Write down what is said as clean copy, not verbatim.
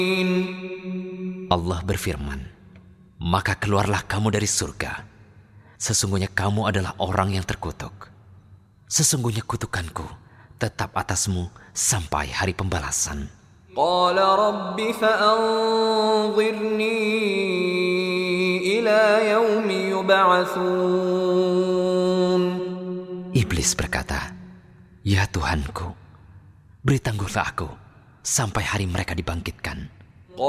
Allah berfirman, maka keluarlah kamu dari surga. Sesungguhnya kamu adalah orang yang terkutuk. Sesungguhnya kutukanku tetap atasmu sampai hari pembalasan. Qala rabbi fa'anzirni ila yaumi yub'atsun. Iblis berkata, ya Tuhanku, beri tangguhlah aku sampai hari mereka dibangkitkan.